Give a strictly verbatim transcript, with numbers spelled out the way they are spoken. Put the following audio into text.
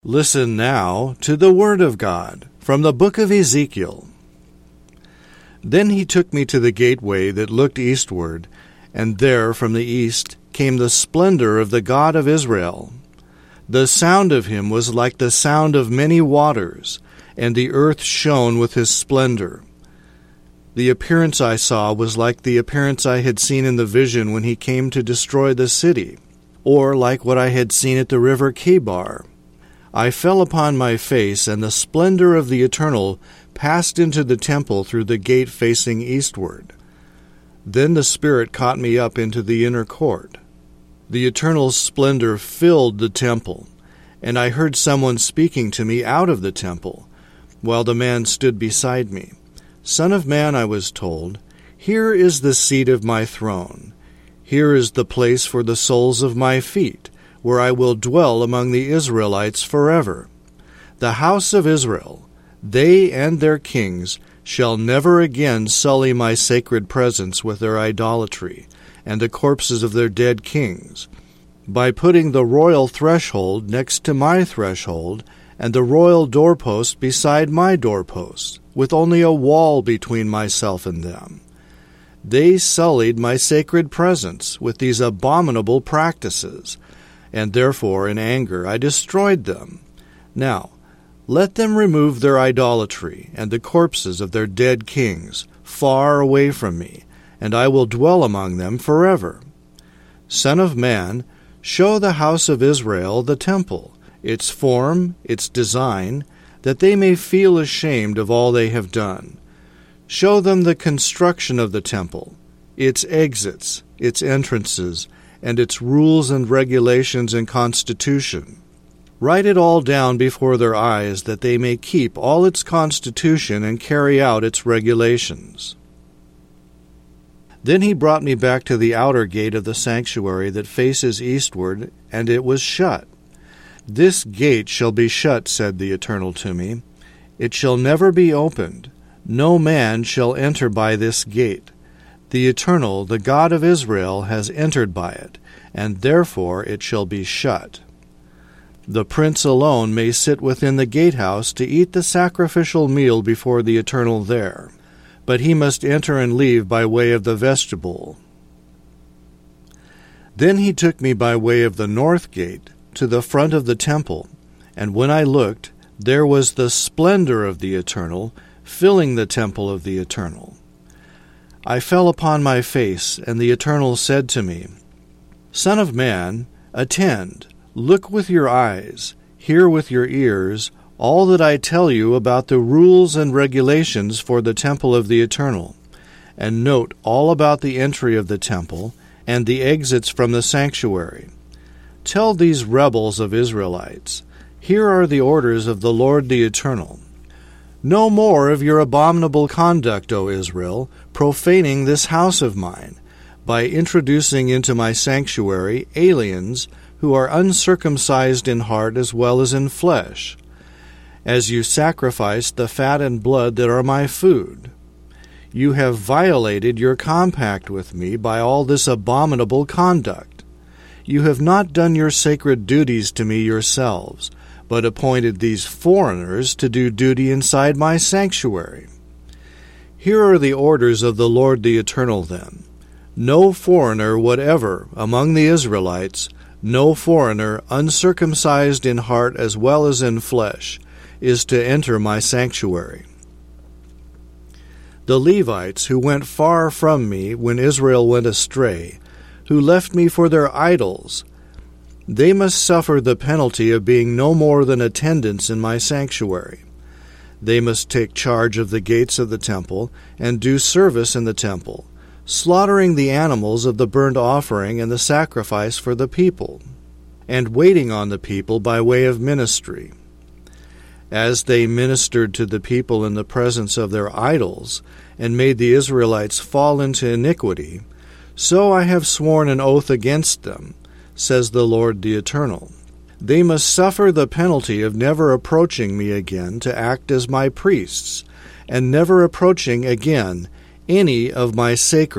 Listen now to the word of God from the book of Ezekiel. Then he took me to the gateway that looked eastward, and there from the east came the splendor of the God of Israel. The sound of him was like the sound of many waters, and the earth shone with his splendor. The appearance I saw was like the appearance I had seen in the vision when he came to destroy the city, or like what I had seen at the river Chebar. I fell upon my face, and the splendor of the Eternal passed into the temple through the gate facing eastward. Then the Spirit caught me up into the inner court. The Eternal's splendor filled the temple, and I heard someone speaking to me out of the temple, while the man stood beside me. Son of man, I was told, here is the seat of my throne. Here is the place for the soles of my feet, where I will dwell among the Israelites forever. The house of Israel, they and their kings, shall never again sully my sacred presence with their idolatry and the corpses of their dead kings, by putting the royal threshold next to my threshold and the royal doorpost beside my doorpost, with only a wall between myself and them. They sullied my sacred presence with these abominable practices, and therefore in anger I destroyed them. Now, let them remove their idolatry and the corpses of their dead kings far away from me, and I will dwell among them forever. Son of man, show the house of Israel the temple, its form, its design, that they may feel ashamed of all they have done. Show them the construction of the temple, its exits, its entrances, and its rules and regulations and constitution. Write it all down before their eyes, that they may keep all its constitution and carry out its regulations. Then he brought me back to the outer gate of the sanctuary that faces eastward, and it was shut. This gate shall be shut, said the Eternal to me. It shall never be opened. No man shall enter by this gate. The Eternal, the God of Israel, has entered by it, and therefore it shall be shut. The prince alone may sit within the gatehouse to eat the sacrificial meal before the Eternal there, but he must enter and leave by way of the vestibule. Then he took me by way of the north gate to the front of the temple, and when I looked, there was the splendor of the Eternal filling the temple of the Eternal. I fell upon my face, and the Eternal said to me, Son of man, attend, look with your eyes, hear with your ears, all that I tell you about the rules and regulations for the temple of the Eternal, and note all about the entry of the temple and the exits from the sanctuary. Tell these rebels of Israelites, here are the orders of the Lord the Eternal. No more of your abominable conduct, O Israel, profaning this house of mine, by introducing into my sanctuary aliens who are uncircumcised in heart as well as in flesh, as you sacrifice the fat and blood that are my food. You have violated your compact with me by all this abominable conduct. You have not done your sacred duties to me yourselves, but appointed these foreigners to do duty inside my sanctuary. Here are the orders of the Lord the Eternal then. No foreigner whatever among the Israelites, no foreigner uncircumcised in heart as well as in flesh, is to enter my sanctuary. The Levites who went far from me when Israel went astray, who left me for their idols, they must suffer the penalty of being no more than attendants in my sanctuary. They must take charge of the gates of the temple and do service in the temple, slaughtering the animals of the burnt offering and the sacrifice for the people, and waiting on the people by way of ministry. As they ministered to the people in the presence of their idols, and made the Israelites fall into iniquity, so I have sworn an oath against them, says the Lord the Eternal. They must suffer the penalty of never approaching me again to act as my priests, and never approaching again any of my sacred